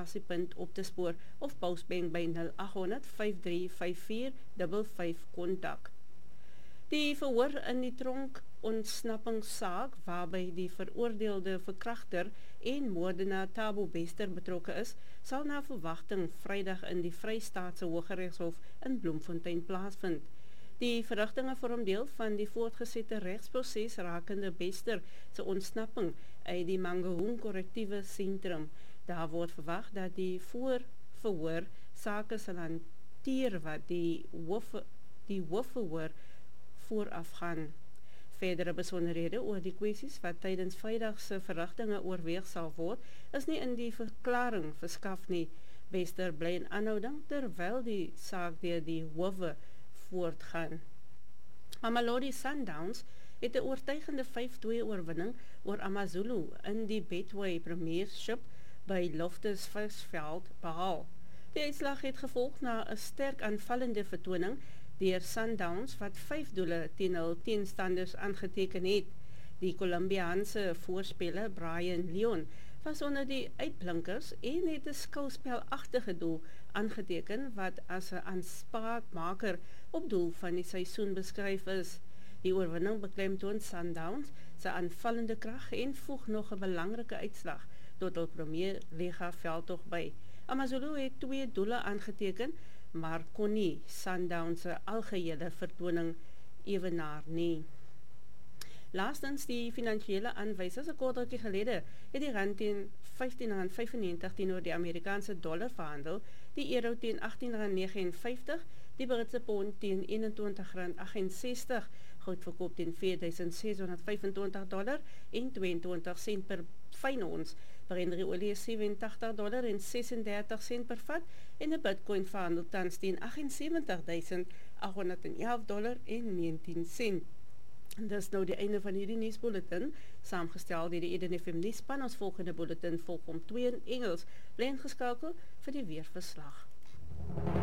reaksiepunt op te spoor of Postbank by 0800 5354 55 kontak. Die verhoor in die tronk ontsnappingssaak waarby die veroordeelde verkragter en moordenaar Thabo Bester betrokke is, sal na verwagting Vrydag in die Vrystaatse Hooggeregshof in Bloemfontein plaasvind. Die verrigtinge vorm deel van die voortgesette regsproses rakende Bester se ontsnapping uit die Mangaung korrektiewe sentrum. Daar word verwag dat die voorverhoor sake sal hanteer wat die hoofverhoor voorafgaan. Verdere besonderhede oor die kwessies wat tydens Vrydagse verrigtinge oorweeg sal word, is nie in die verklaring verskaf nie. Bester bly in aanhouding terwyl die saak deur die howe voortgaan. Mamelodi Sundowns het 'n oortuigende 5-2 oorwinning oor AmaZulu in die Betway Premiership by Loftus Versfeld behaal. Die uitslag het gevolg na 'n sterk aanvallende vertoning deur Sundowns wat 5 doele teen hul teenstanders aangeteken het. Die Colombiaanse voorspeler Brian Leon was onder die uitblinkers en het 'n skouspelagtige doel aangeteken wat as 'n aanspraakmaker op doel van die seisoen beskryf is. Die oorwinning beklemtoon Sundowns se aanvallende krag en voeg nog 'n belangrike uitslag tot hul Premier Liga veldtog by. AmaZulu het 2 doele aangeteken, maar kon nie Sundowns se algehele vertoning ewenaar nie. Laastens die finansiële aanwysers, 'n kort rukkie gelede het die rand teen R15.95 teenoor die Amerikaanse dollar verhandel, die euro teen R18.59, die Britse pond teen R21.68, goud verkoop teen $4,625 en 22 sent per fyn ons, Brandry olie $87.36 per vat en 'n Bitcoin verhandel tans teen $78,811 en 19 sent. Dis nou die einde van hierdie nuusbulletin, saamgestel deur die Eden FM nuusspan. Ons volgende bulletin volg om 2 in Engels. Bly ingeskakel vir die weerverslag.